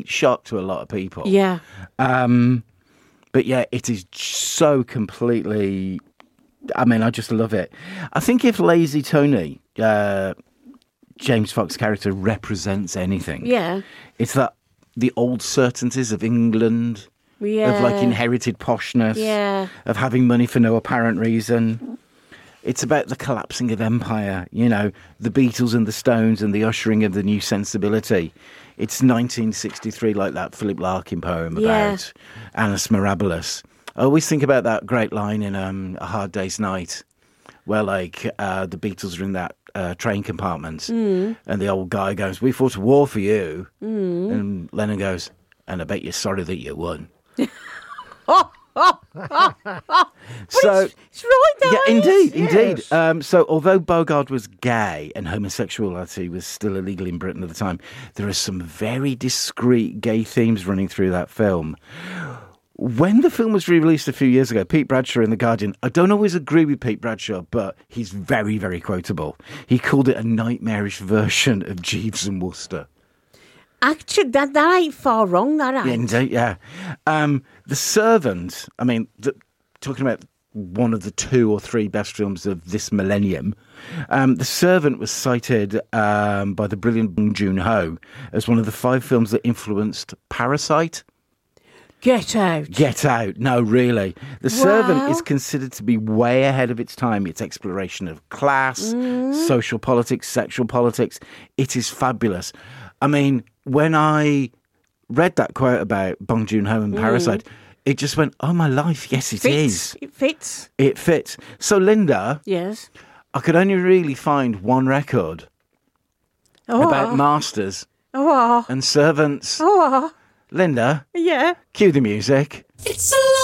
complete shock to a lot of people. Yeah. But yeah, it is so completely... I mean, I just love it. I think if Lazy Tony, James Fox's character, represents anything, it's that the old certainties of England, of like inherited poshness, of having money for no apparent reason. It's about the collapsing of empire, you know, the Beatles and the Stones and the ushering of the new sensibility. It's 1963, like that Philip Larkin poem about Annus Mirabilis. I always think about that great line in A Hard Day's Night, where like the Beatles are in that train compartment, and the old guy goes, "We fought a war for you," and Lennon goes, "And I bet you're sorry that you won." So it's right there. Yeah, indeed. So although Bogart was gay and homosexuality was still illegal in Britain at the time, there are some very discreet gay themes running through that film. When the film was re-released a few years ago, Pete Bradshaw in The Guardian, I don't always agree with Pete Bradshaw, but he's very, very quotable. He called it a nightmarish version of Jeeves and Wooster. Actually, that ain't far wrong, that ain't. Indeed, yeah. The Servant, I mean, talking about one of the 2 or 3 best films of this millennium, The Servant was cited by the brilliant Bong Joon-ho as one of the 5 films that influenced Parasite. Get Out. Get Out. No, really. The Servant is considered to be way ahead of its time. Its exploration of class, social politics, sexual politics. It is fabulous. I mean, when I read that quote about Bong Joon-ho and Parasite, it just went, oh, my life, yes, it is. It fits. It fits. So, Linda, yes, I could only really find one record about masters and servants. Oh, Linda, yeah. cue the music. It's a